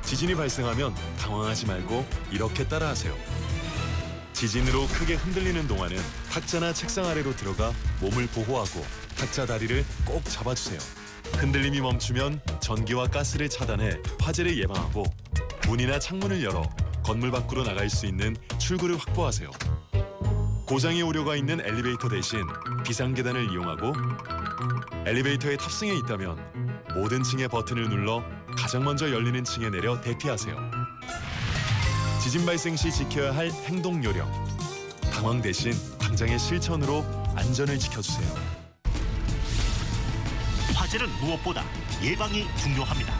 지진이 발생하면 당황하지 말고 이렇게 따라하세요. 지진으로 크게 흔들리는 동안은 탁자나 책상 아래로 들어가 몸을 보호하고 탁자 다리를 꼭 잡아주세요. 흔들림이 멈추면 전기와 가스를 차단해 화재를 예방하고 문이나 창문을 열어 건물 밖으로 나갈 수 있는 출구를 확보하세요. 고장이 오류가 있는 엘리베이터 대신 비상계단을 이용하고 엘리베이터에 탑승해 있다면 모든 층의 버튼을 눌러 가장 먼저 열리는 층에 내려 대피하세요. 지진 발생 시 지켜야 할 행동 요령. 당황 대신 당장의 실천으로 안전을 지켜주세요. 화재는 무엇보다 예방이 중요합니다.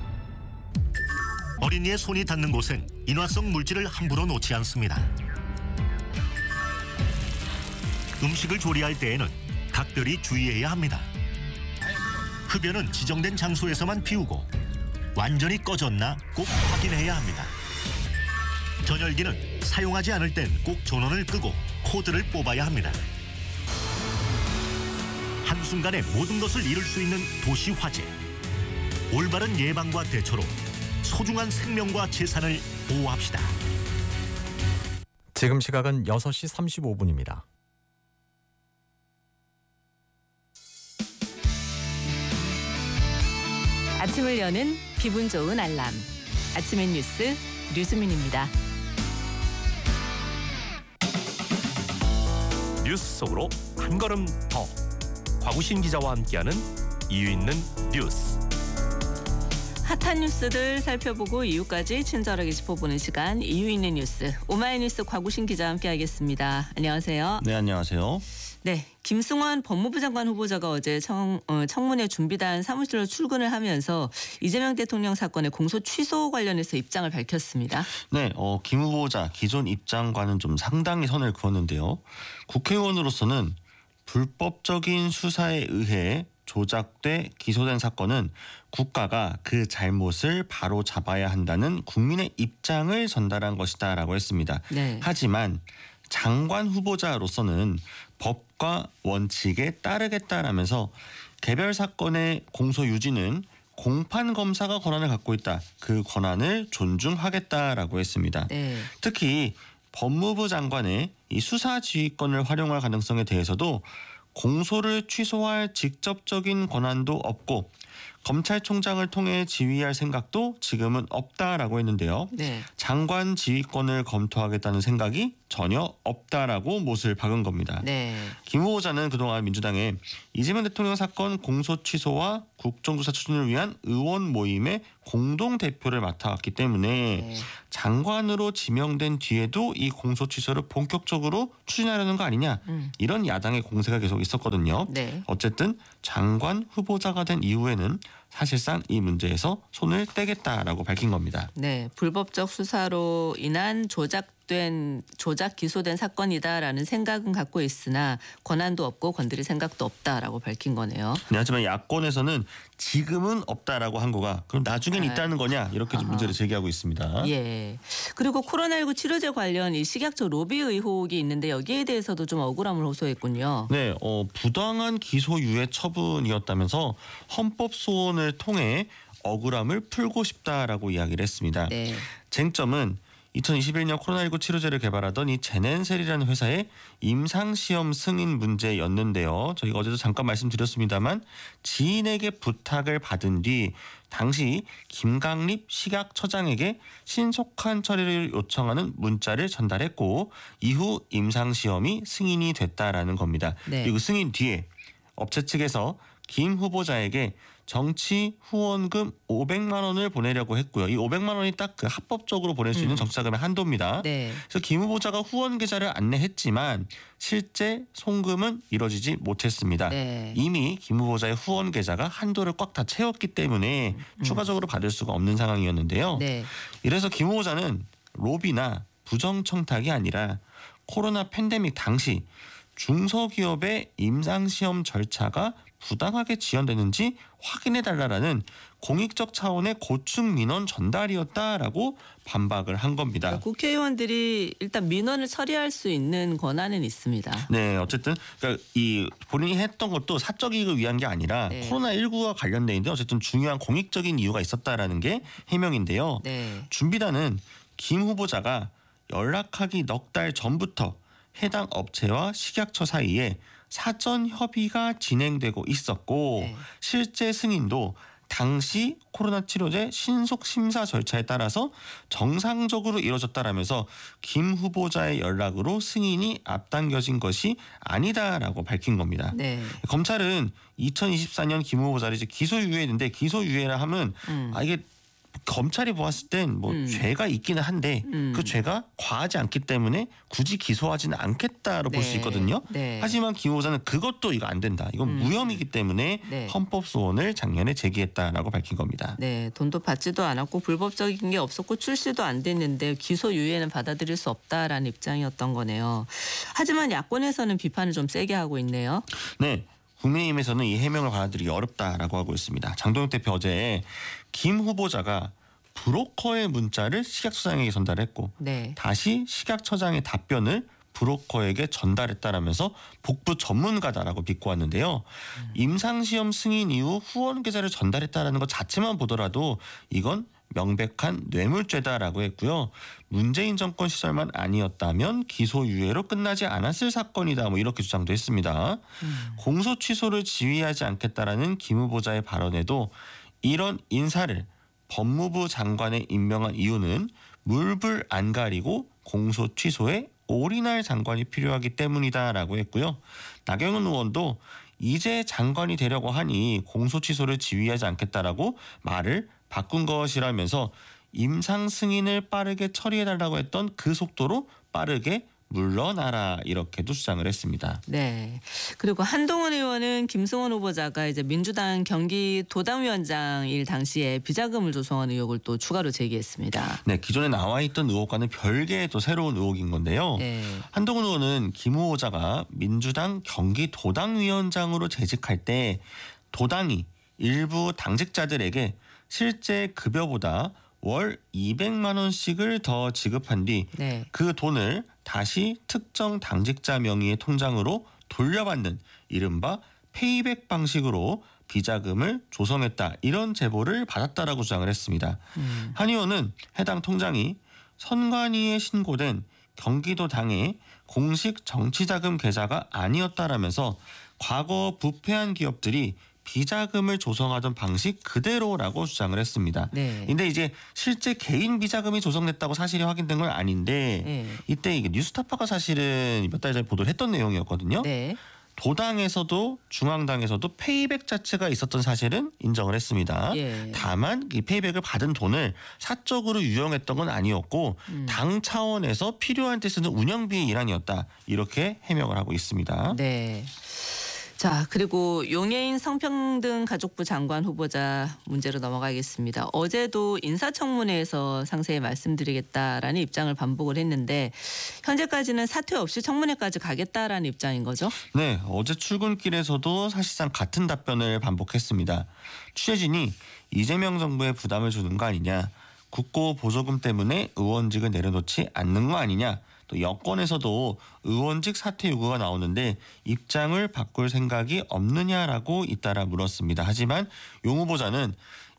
어린이의 손이 닿는 곳엔 인화성 물질을 함부로 놓지 않습니다. 음식을 조리할 때에는 각별히 주의해야 합니다. 흡연은 지정된 장소에서만 피우고 완전히 꺼졌나 꼭 확인해야 합니다. 전열기는 사용하지 않을 땐 꼭 전원을 끄고 코드를 뽑아야 합니다. 한순간에 모든 것을 잃을 수 있는 도시 화재. 올바른 예방과 대처로 소중한 생명과 재산을 보호합시다. 지금 시각은 6시 35분입니다. 아침을 여는 기분 좋은 알람. 아침의 뉴스 류수민입니다. 뉴스 속으로 한 걸음 더. 곽우신 기자와 함께하는 이유 있는 뉴스. 핫한 뉴스들 살펴보고 이유까지 친절하게 짚어보는 시간 이유 있는 뉴스. 오마이뉴스 곽우신 기자와 함께하겠습니다. 안녕하세요. 네, 안녕하세요. 네, 김승환 법무부 장관 후보자가 어제 청문회 준비단 사무실로 출근을 하면서 이재명 대통령 사건의 공소 취소 관련해서 입장을 밝혔습니다. 네, 김 후보자 기존 입장과는 좀 상당히 선을 그었는데요. 국회의원으로서는 불법적인 수사에 의해 조작돼 기소된 사건은 국가가 그 잘못을 바로 잡아야 한다는 국민의 입장을 전달한 것이다라고 했습니다. 네. 하지만 장관 후보자로서는 법과 원칙에 따르겠다라면서 개별 사건의 공소 유지는 공판 검사가 권한을 갖고 있다. 그 권한을 존중하겠다라고 했습니다. 네. 특히 법무부 장관의 이 수사 지휘권을 활용할 가능성에 대해서도 공소를 취소할 직접적인 권한도 없고 검찰총장을 통해 지휘할 생각도 지금은 없다라고 했는데요. 네. 장관 지휘권을 검토하겠다는 생각이 전혀 없다라고 못을 박은 겁니다. 네. 김 후보자는 그동안 민주당의 이재명 대통령 사건 공소 취소와 국정조사 추진을 위한 의원 모임의 공동 대표를 맡아왔기 때문에 네. 장관으로 지명된 뒤에도 이 공소 취소를 본격적으로 추진하려는 거 아니냐 이런 야당의 공세가 계속 있었거든요. 네. 어쨌든 장관 후보자가 된 이후에는 사실상 이 문제에서 손을 떼겠다라고 밝힌 겁니다. 네, 불법적 수사로 인한 조작 기소된 사건이다라는 생각은 갖고 있으나 권한도 없고 건드릴 생각도 없다라고 밝힌 거네요. 네, 하지만 야권에서는 지금은 없다라고 한 거가 그럼 나중엔 있다는 거냐 이렇게 좀 문제를 제기하고 있습니다. 예. 그리고 코로나19 치료제 관련 이 식약처 로비 의혹이 있는데 여기에 대해서도 좀 억울함을 호소했군요. 네, 부당한 기소유예 처분이었다면서 헌법 소원을 통해 억울함을 풀고 싶다라고 이야기를 했습니다. 네. 쟁점은 2021년 코로나19 치료제를 개발하던 이 제넨셀이라는 회사의 임상시험 승인 문제였는데요. 저희가 어제도 잠깐 말씀드렸습니다만 지인에게 부탁을 받은 뒤 당시 김강립 식약처장에게 신속한 처리를 요청하는 문자를 전달했고 이후 임상시험이 승인이 됐다라는 겁니다. 네. 그리고 승인 뒤에 업체 측에서 김 후보자에게 정치 후원금 500만 원을 보내려고 했고요. 이 500만 원이 딱 그 합법적으로 보낼 수 있는 정치자금의 한도입니다. 네. 그래서 김 후보자가 후원 계좌를 안내했지만 실제 송금은 이뤄지지 못했습니다. 네. 이미 김 후보자의 후원 계좌가 한도를 꽉 다 채웠기 때문에 추가적으로 받을 수가 없는 상황이었는데요. 네. 이래서 김 후보자는 로비나 부정청탁이 아니라 코로나 팬데믹 당시 중소기업의 임상시험 절차가 부당하게 지연되는지 확인해달라는 공익적 차원의 고충 민원 전달이었다라고 반박을 한 겁니다. 국회의원들이 일단 민원을 처리할 수 있는 권한은 있습니다. 네, 어쨌든 그러니까 이 본인이 했던 것도 사적 이익을 위한 게 아니라 네. 코로나19와 관련돼 있는데 어쨌든 중요한 공익적인 이유가 있었다라는 게 해명인데요. 네. 준비단은 김 후보자가 연락하기 넉 달 전부터 해당 업체와 식약처 사이에 사전 협의가 진행되고 있었고 네. 실제 승인도 당시 코로나 치료제 신속 심사 절차에 따라서 정상적으로 이루어졌다라면서 김 후보자의 연락으로 승인이 앞당겨진 것이 아니다라고 밝힌 겁니다. 네. 검찰은 2024년 김 후보자를 이제 기소유예했는데 기소유예라 하면 이게 검찰이 보았을 땐 뭐 죄가 있기는 한데 그 죄가 과하지 않기 때문에 굳이 기소하지는 않겠다로 볼 수 네. 있거든요. 네. 하지만 김 후보자는 그것도 이거 안 된다. 이건 무혐의이기 때문에 네. 헌법 소원을 작년에 제기했다라고 밝힌 겁니다. 네, 돈도 받지도 않았고 불법적인 게 없었고 출시도 안 됐는데 기소유예는 받아들일 수 없다라는 입장이었던 거네요. 하지만 야권에서는 비판을 좀 세게 하고 있네요. 네. 국민의힘에서는 이 해명을 받아들이기 어렵다라고 하고 있습니다. 장동혁 대표 어제 김 후보자가 브로커의 문자를 식약처장에게 전달했고 네. 다시 식약처장의 답변을 브로커에게 전달했다라면서 복부 전문가다라고 비꼬았는데요. 임상시험 승인 이후 후원 계좌를 전달했다라는 것 자체만 보더라도 이건 명백한 뇌물죄다라고 했고요. 문재인 정권 시절만 아니었다면 기소유예로 끝나지 않았을 사건이다. 뭐 이렇게 주장도 했습니다. 공소 취소를 지휘하지 않겠다라는 김 후보자의 발언에도 이런 인사를 법무부 장관에 임명한 이유는 물불 안 가리고 공소 취소에 올인할 장관이 필요하기 때문이다라고 했고요. 나경원 의원도 이제 장관이 되려고 하니 공소 취소를 지휘하지 않겠다라고 말을 바꾼 것이라면서 임상 승인을 빠르게 처리해달라고 했던 그 속도로 빠르게 물러나라 이렇게도 주장을 했습니다. 네. 그리고 한동훈 의원은 김승원 후보자가 이제 민주당 경기도당위원장일 당시에 비자금을 조성한 의혹을 또 추가로 제기했습니다. 네, 기존에 나와 있던 의혹과는 별개의 또 새로운 의혹인 건데요. 네. 한동훈 의원은 김 후보자가 민주당 경기도당위원장으로 재직할 때 도당이 일부 당직자들에게 실제 급여보다 월 200만 원씩을 더 지급한 뒤 네. 그 돈을 다시 특정 당직자 명의의 통장으로 돌려받는 이른바 페이백 방식으로 비자금을 조성했다. 이런 제보를 받았다라고 주장을 했습니다. 한 의원은 해당 통장이 선관위에 신고된 경기도당의 공식 정치자금 계좌가 아니었다라면서 과거 부패한 기업들이 비자금을 조성하던 방식 그대로라고 주장을 했습니다. 네. 근데 이제 실제 개인 비자금이 조성됐다고 사실이 확인된 건 아닌데 네. 이때 이게 뉴스타파가 사실은 몇 달 전에 보도를 했던 내용이었거든요. 네. 도당에서도 중앙당에서도 페이백 자체가 있었던 사실은 인정을 했습니다. 예. 다만 이 페이백을 받은 돈을 사적으로 유용했던 건 아니었고 당 차원에서 필요한 때 쓰는 운영비의 일환이었다. 이렇게 해명을 하고 있습니다. 네. 자, 그리고 용해인 성평등 가족부 장관 후보자 문제로 넘어가겠습니다. 어제도 인사청문회에서 상세히 말씀드리겠다라는 입장을 반복을 했는데 현재까지는 사퇴 없이 청문회까지 가겠다라는 입장인 거죠? 네, 어제 출근길에서도 사실상 같은 답변을 반복했습니다. 취재진이 이재명 정부에 부담을 주는 거 아니냐, 국고 보조금 때문에 의원직을 내려놓지 않는 거 아니냐, 또 여권에서도 의원직 사퇴 요구가 나오는데 입장을 바꿀 생각이 없느냐라고 잇따라 물었습니다. 하지만 용 후보자는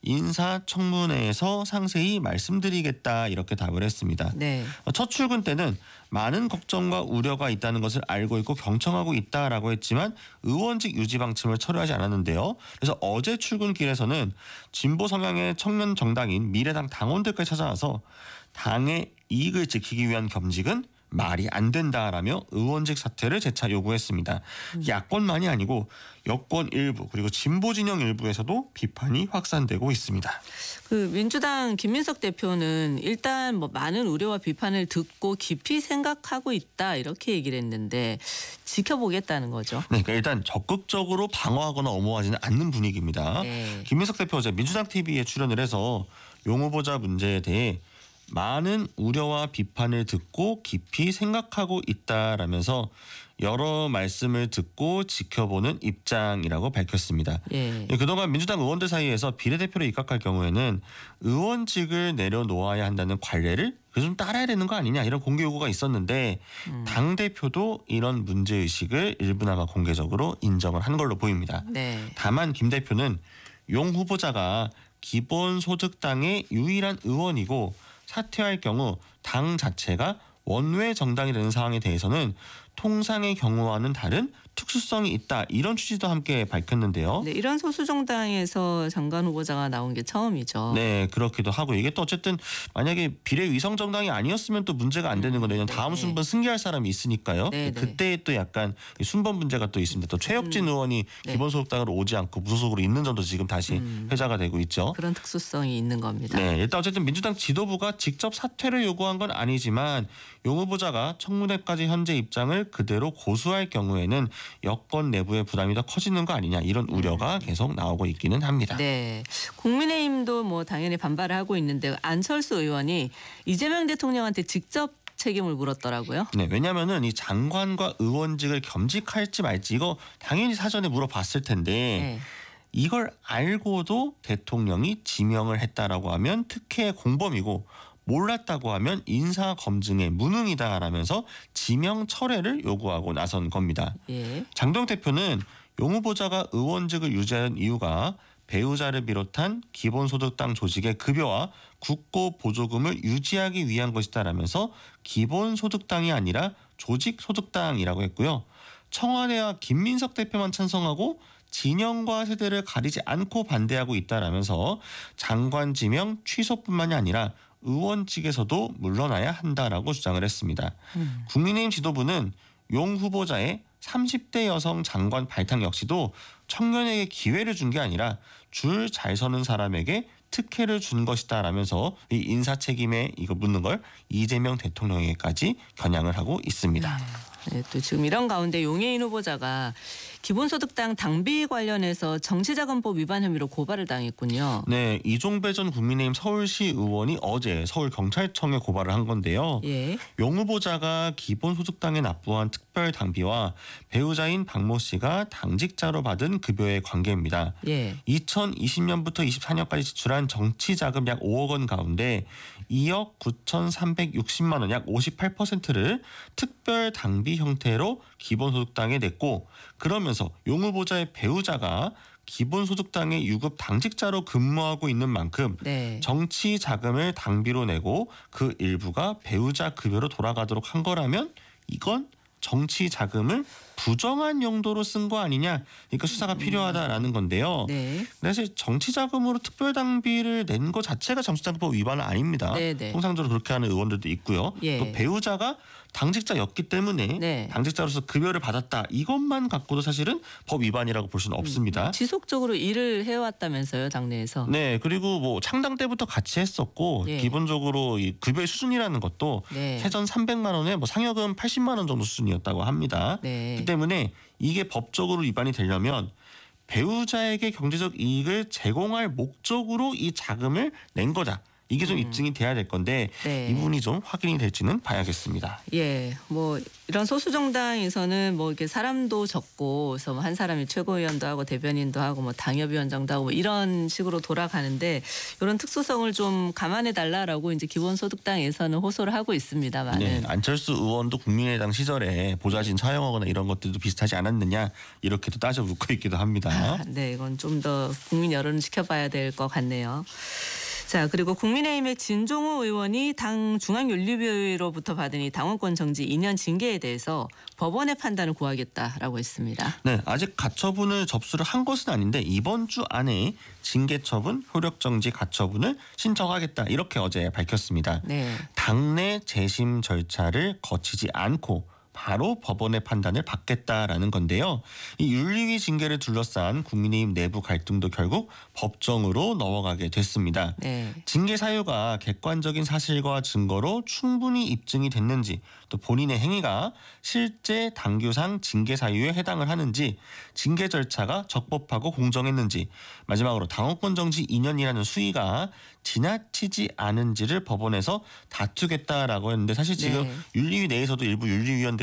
인사청문회에서 상세히 말씀드리겠다 이렇게 답을 했습니다. 네. 첫 출근 때는 많은 걱정과 우려가 있다는 것을 알고 있고 경청하고 있다라고 했지만 의원직 유지 방침을 철회하지 않았는데요. 그래서 어제 출근길에서는 진보 성향의 청년 정당인 미래당 당원들까지 찾아와서 당의 이익을 지키기 위한 겸직은 말이 안 된다라며 의원직 사퇴를 재차 요구했습니다. 야권만이 아니고 여권 일부 그리고 진보 진영 일부에서도 비판이 확산되고 있습니다. 그 민주당 김민석 대표는 일단 뭐 많은 우려와 비판을 듣고 깊이 생각하고 있다 이렇게 얘기를 했는데 지켜보겠다는 거죠. 네, 그러니까 일단 적극적으로 방어하거나 엄호하지는 않는 분위기입니다. 네. 김민석 대표 어제 민주당 TV에 출연을 해서 용 후보자 문제에 대해 많은 우려와 비판을 듣고 깊이 생각하고 있다라면서 여러 말씀을 듣고 지켜보는 입장이라고 밝혔습니다. 예. 그동안 민주당 의원들 사이에서 비례대표로 입각할 경우에는 의원직을 내려놓아야 한다는 관례를 좀 따라야 되는 거 아니냐 이런 공개 요구가 있었는데 당대표도 이런 문제의식을 일부나마 공개적으로 인정을 한 걸로 보입니다. 네. 다만 김 대표는 용 후보자가 기본소득당의 유일한 의원이고 사퇴할 경우 당 자체가 원외 정당이 되는 상황에 대해서는 통상의 경우와는 다른 특수성이 있다 이런 취지도 함께 밝혔는데요. 네, 이런 소수 정당에서 장관 후보자가 나온 게 처음이죠. 네, 그렇기도 하고 이게 또 어쨌든 만약에 비례 위성 정당이 아니었으면 또 문제가 안 되는 건데 다음 네. 순번 승계할 사람이 있으니까요. 네, 그때 또 약간 순번 문제가 또 있습니다. 또 최혁진 의원이 네. 기본소득당으로 오지 않고 무소속으로 있는 점도 지금 다시 회자가 되고 있죠. 그런 특수성이 있는 겁니다. 네, 일단 어쨌든 민주당 지도부가 직접 사퇴를 요구한 건 아니지만 용 후보자가 청문회까지 현재 입장을 그대로 고수할 경우에는 여권 내부의 부담이 더 커지는 거 아니냐 이런 우려가 계속 나오고 있기는 합니다. 네, 국민의힘도 뭐 당연히 반발을 하고 있는데 안철수 의원이 이재명 대통령한테 직접 책임을 물었더라고요. 네, 왜냐하면은 이 장관과 의원직을 겸직할지 말지 이거 당연히 사전에 물어봤을 텐데 네. 이걸 알고도 대통령이 지명을 했다라고 하면 특혜 공범이고 몰랐다고 하면 인사 검증에 무능이다라면서 지명 철회를 요구하고 나선 겁니다. 예. 장동 대표는 용 후보자가 의원직을 유지한 이유가 배우자를 비롯한 기본소득당 조직의 급여와 국고 보조금을 유지하기 위한 것이다라면서 기본소득당이 아니라 조직소득당이라고 했고요. 청와대와 김민석 대표만 찬성하고 진영과 세대를 가리지 않고 반대하고 있다라면서 장관 지명 취소뿐만이 아니라 의원직에서도 물러나야 한다라고 주장을 했습니다. 국민의힘 지도부는 용 후보자의 30대 여성 장관 발탁 역시도 청년에게 기회를 준 게 아니라 줄 잘 서는 사람에게 특혜를 준 것이다라면서 이 인사 책임에 이거 묻는 걸 이재명 대통령에게까지 겨냥을 하고 있습니다. 네, 또 지금 이런 가운데 용해인 후보자가 기본소득당 당비 관련해서 정치자금법 위반 혐의로 고발을 당했군요. 네, 이종배 전 국민의힘 서울시 의원이 어제 서울경찰청에 고발을 한 건데요. 예. 용 후보자가 기본소득당에 납부한 특별 당비와 배우자인 박모 씨가 당직자로 받은 급여의 관계입니다. 예. 2020년부터 24년까지 지출한 정치자금 약 5억 원 가운데 2억 9,360만 원 약 58%를 특별 당비 형태로 기본소득당에 냈고 그러면서 용 후보자의 배우자가 기본소득당의 유급 당직자로 근무하고 있는 만큼 네. 정치 자금을 당비로 내고 그 일부가 배우자 급여로 돌아가도록 한 거라면 이건 정치 자금을 부정한 용도로 쓴 거 아니냐. 그러니까 수사가 필요하다라는 건데요. 네. 사실 정치 자금으로 특별 당비를 낸 거 자체가 정치자금법 위반은 아닙니다. 네네. 통상적으로 그렇게 하는 의원들도 있고요. 예. 또 배우자가 당직자였기 때문에 네. 당직자로서 급여를 받았다. 이것만 갖고도 사실은 법 위반이라고 볼 수는 없습니다. 지속적으로 일을 해왔다면서요, 당내에서. 네, 그리고 뭐 창당 때부터 같이 했었고 네. 기본적으로 이 급여의 수준이라는 것도 네. 세전 300만 원에 뭐 상여금 80만 원 정도 수준이었다고 합니다. 네. 그렇기 때문에 이게 법적으로 위반이 되려면 배우자에게 경제적 이익을 제공할 목적으로 이 자금을 낸 거다. 이게 좀 입증이 돼야 될 건데 네. 이 부분이 좀 확인이 될지는 봐야겠습니다. 예, 뭐 이런 소수 정당에서는 뭐 이렇게 사람도 적고, 그래서 뭐 한 사람이 최고위원도 하고 대변인도 하고 뭐 당협위원장도 하고 뭐 이런 식으로 돌아가는데 이런 특수성을 좀 감안해 달라라고 이제 기본소득당에서는 호소를 하고 있습니다만은. 네, 안철수 의원도 국민의당 시절에 보좌진 사용하거나 이런 것들도 비슷하지 않았느냐 이렇게도 따져 묻고 있기도 합니다. 네, 이건 좀 더 국민 여론을 지켜봐야 될 것 같네요. 자, 그리고 국민의힘의 진종호 의원이 당 중앙윤리위로부터 받은 이 당원권 정지 2년 징계에 대해서 법원의 판단을 구하겠다라고 했습니다. 네, 아직 가처분을 접수를 한 것은 아닌데 이번 주 안에 징계처분, 효력정지 가처분을 신청하겠다 이렇게 어제 밝혔습니다. 네. 당내 재심 절차를 거치지 않고 바로 법원의 판단을 받겠다라는 건데요. 이 윤리위 징계를 둘러싼 국민의힘 내부 갈등도 결국 법정으로 넘어가게 됐습니다. 네. 징계 사유가 객관적인 사실과 증거로 충분히 입증이 됐는지 또 본인의 행위가 실제 당규상 징계 사유에 해당을 하는지 징계 절차가 적법하고 공정했는지 마지막으로 당원권 정지 2년이라는 수위가 지나치지 않은지를 법원에서 다투겠다라고 했는데 사실 지금 네. 윤리위 내에서도 일부 윤리위원들의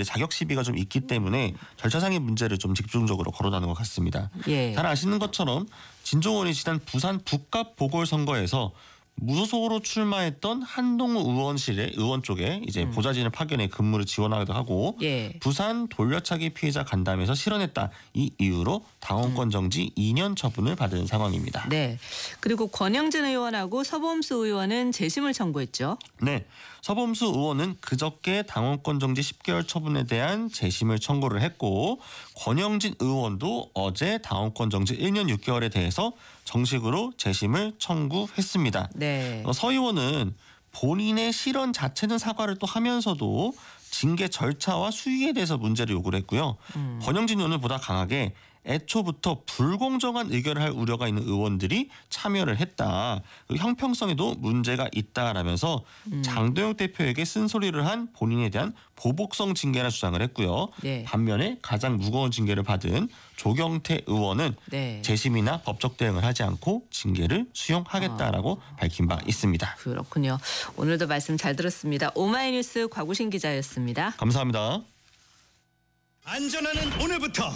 자격 시비가 좀 있기 때문에 절차상의 문제를 좀 집중적으로 거론하는 것 같습니다. 예. 잘 아시는 것처럼 진종원이 지난 부산 북갑 보궐선거에서 무소속으로 출마했던 한동훈 의원 쪽에 이제 보좌진을 파견해 근무를 지원하기도 하고 예. 부산 돌려차기 피해자 간담회에서 실언했다. 이 이유로 당원권 정지 2년 처분을 받은 상황입니다. 네. 그리고 권영진 의원하고 서범수 의원은 재심을 청구했죠. 네. 서범수 의원은 그저께 당원권 정지 10개월 처분에 대한 재심을 청구를 했고 권영진 의원도 어제 당원권 정지 1년 6개월에 대해서 정식으로 재심을 청구했습니다. 네. 서 의원은 본인의 실언 자체는 사과를 또 하면서도 징계 절차와 수위에 대해서 문제를 요구를 했고요. 권영진 의원은 보다 강하게 애초부터 불공정한 의결을 할 우려가 있는 의원들이 참여를 했다. 그리고 형평성에도 문제가 있다라면서 장도영 대표에게 쓴소리를 한 본인에 대한 보복성 징계라 주장을 했고요. 네. 반면에 가장 무거운 징계를 받은 조경태 의원은 네. 재심이나 법적 대응을 하지 않고 징계를 수용하겠다라고 밝힌 바 있습니다. 그렇군요. 오늘도 말씀 잘 들었습니다. 오마이뉴스 곽우신 기자였습니다. 감사합니다. 안전하는 오늘부터